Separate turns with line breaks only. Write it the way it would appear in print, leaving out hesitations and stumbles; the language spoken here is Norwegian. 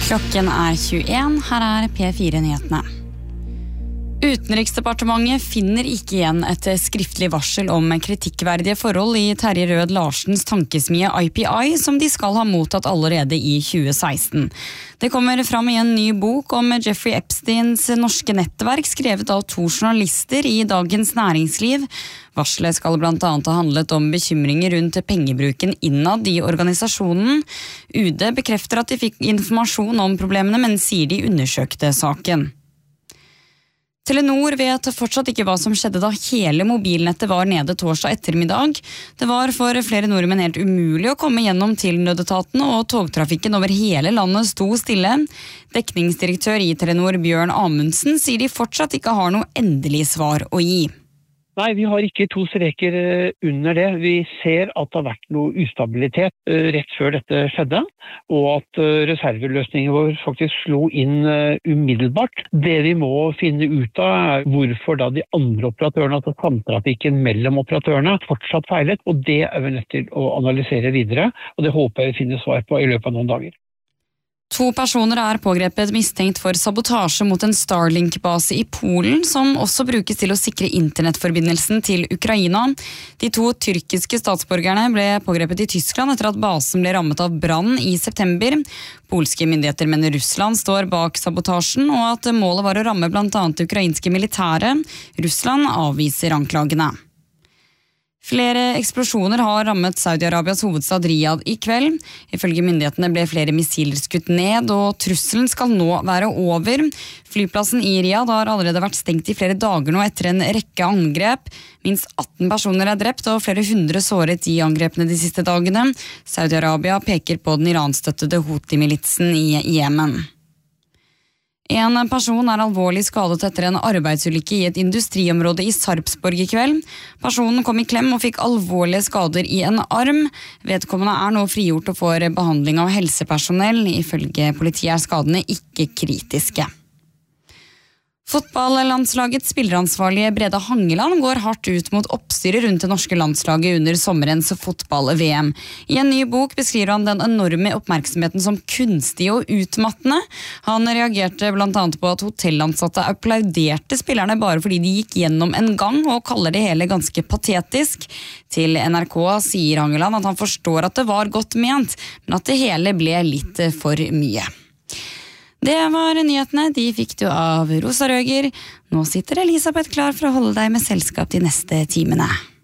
Klokken 21, her P4-nyhetene. Utenriksdepartementet finner ikke igjen et skriftlig varsel om kritikkverdige forhold i Terje Rød Larsens tankesmie IPI, som de skal ha mottatt allerede i 2016. Det kommer fram i en ny bok om Jeffrey Epsteins norske nettverk, skrevet av 2 journalister i Dagens Næringsliv. Varselet skal blant annet ha handlet om bekymringer rundt pengebruken innad i organisasjonen. UD bekrefter at de fikk informasjon om problemene, men sier de undersøkte saken. Telenor vet fortsatt ikke hva som skjedde da hele mobilnettet var nede torsdag ettermiddag. Det var for flere nordmenn helt umulig å komme gjennom til nødetaten, og togtrafikken over hele landet sto stille. Dekningsdirektør i Telenor Bjørn Amundsen sier de fortsatt ikke har noe endelig svar å gi.
Nei, vi har ikke 2 streker under det. Vi ser at det har vært noe ustabilitet rett før dette skjedde, og at reserveløsningen vår faktisk slo inn umiddelbart. Det vi må finne ut av er hvorfor da de andre operatørene, altså samtrafikken mellom operatørene, fortsatt feilet, og det er vi nødt til å analysere videre, og det håper jeg vi finner svar på i løpet av noen dager.
2 personer er pågrepet mistenkt for sabotasje mot en Starlink-base i Polen, som også brukes til å sikre internettforbindelsen til Ukraina. De 2 tyrkiske statsborgerne ble pågrepet i Tyskland etter at basen ble rammet av brann i september. Polske myndigheter mener Russland står bak sabotasjen, og at målet var å ramme blant annet ukrainske militære. Russland avviser anklagene. Flere eksplosjoner har rammet Saudi-Arabias hovedstad Riyadh i kveld. Ifølge myndighetene ble flere missiler skutt ned, og trusselen skal nå være over. Flyplassen i Riyadh har allerede vært stengt i flere dager nå etter en rekke angrep. Minst 18 personer er drept, og flere hundre såret i angrepene de siste dagene. Saudi-Arabia peker på den iranstøttede Houthi-militsen i Jemen. En person er alvorlig skadet etter en arbeidsulykke i et industriområde i Sarpsborg i kveld. Personen kom i klem og fikk alvorlige skader i en arm. Vedkommende er nå frigjort og får behandling av helsepersonell. Ifølge politiet er skadene ikke kritiske. Fotballandslagets spilleransvarlige Brede Hangeland går hardt ut mot oppstyret rundt det norske landslaget under sommerens fotball-VM. I en ny bok beskriver han den enorme oppmerksomheten som kunstig og utmattende. Han reagerte blant annet på at hotellansatte applauderte spillerne bare fordi de gikk gjennom en gang, og kaller det hele ganske patetisk. Til NRK sier Hangeland at han forstår at det var godt ment, men at det hele ble litt for mye. Det var nyhetene, de fikk du av Rosa Røger. Nå sitter Elisabeth klar for å holde deg med selskap de neste timene.